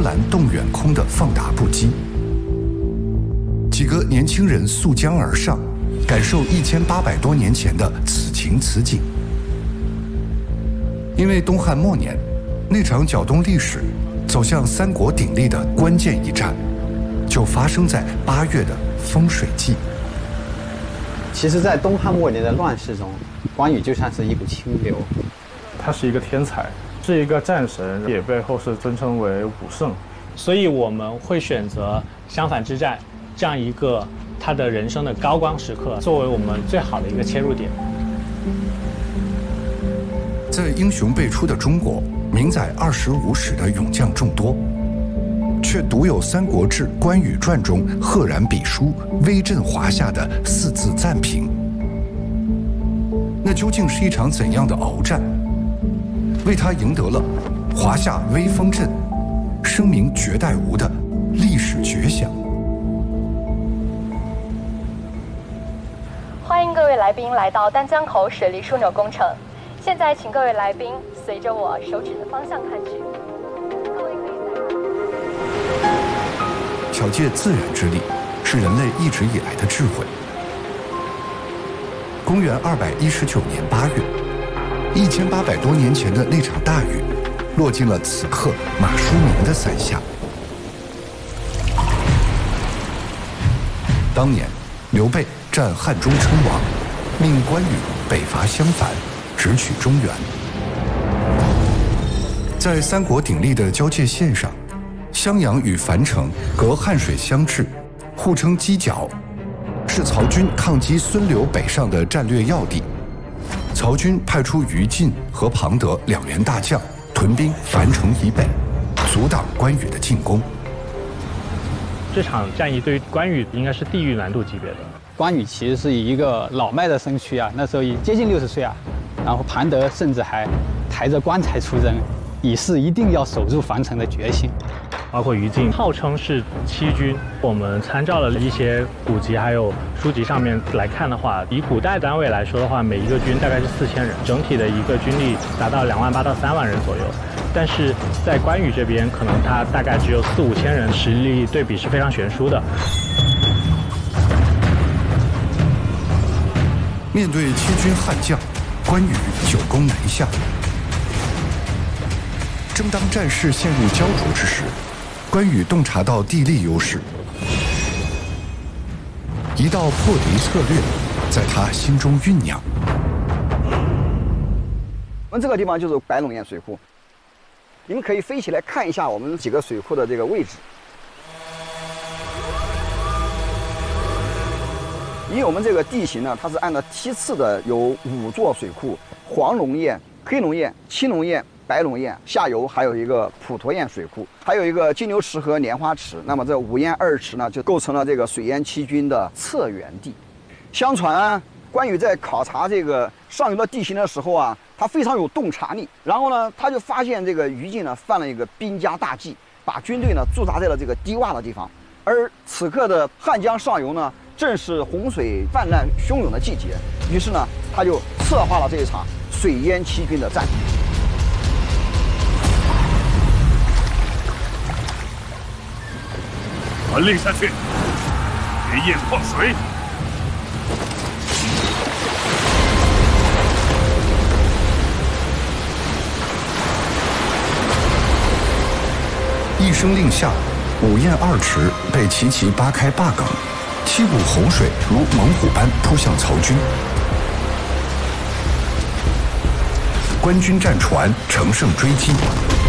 兰动远空的放大布机。几个年轻人溯江而上，感受1800多年前的此情此景。因为东汉末年，那场搅动历史、走向三国鼎立的关键一战，就发生在8月的风水季。 其实，在东汉末年的乱世中，关羽就像是一股清流。 他是一个天才，是一个战神，也被后世尊称为武圣。 所以我们会选择襄樊之战这样一个他的人生的高光时刻，作为我们最好的一个切入点。 在英雄辈出的中国，名载25史的勇将众多，却独有《三国志·关羽传》中赫然笔书、威震华夏的4字赞评。那究竟是一场怎样的鏖战，为他赢得了“华夏威风阵，声名绝代无”的历史绝响？ 欢迎各位来宾来到丹江口水利枢纽工程。现在，请各位来宾随着我手指的方向看去。各位可以在巧借自然之力，是人类一直以来的智慧。公元219年8月，1800多年前的那场大雨，落进了此刻马叔明的伞下。当年，刘备战汉中称王，命关羽北伐襄樊，直取中原。在三国鼎立的交界线上，襄阳与樊城隔汉水相峙，互称犄角，是曹军抗击孙刘北上的战略要地。曹军派出于禁和庞德2员大将，屯兵樊城以北，阻挡关羽的进攻。 这场战役对于关羽应该是地狱难度级别的。 关羽其实是以一个老迈的身躯啊，那时候已接近60岁啊，然后庞德甚至还抬着棺材出征，以示一定要守住樊城的决心。 包括于禁号称是7军，我们参照了一些古籍还有书籍上面来看的话，以古代单位来说的话，每一个军大概是4000人，整体的一个军力达到2万8到3万人左右。但是在关羽这边，可能他大概只有4、5千人，实力对比是非常悬殊的。 面对7军悍将，关羽久攻南下。正当战事陷入焦灼之时，关羽洞察到地利优势，一道破敌策略在他心中酝酿。 我们这个地方就是白龙堰水库，你们可以飞起来看一下我们几个水库的这个位置。因为我们这个地形呢，它是按照梯次的，有5座水库：黄龙堰、黑龙堰、青龙堰、白龙堰，下游还有一个普陀堰水库，还有一个金牛池和莲花池。那么这5堰2池呢，就构成了这个水淹7军的策源地。相传关羽在考察这个上游的地形的时候啊，他非常有洞察力。然后呢，他就发现这个于禁呢犯了一个兵家大忌，把军队呢驻扎在了这个低洼的地方。而此刻的汉江上游呢，正是洪水泛滥汹涌的季节，于是呢，他就策划了这一场水淹7军的战役。 传令下去，决堰放水。 一声令下，5堰2池被齐齐扒开坝岗，7股洪水如猛虎般扑向曹军。官军战船乘胜追击，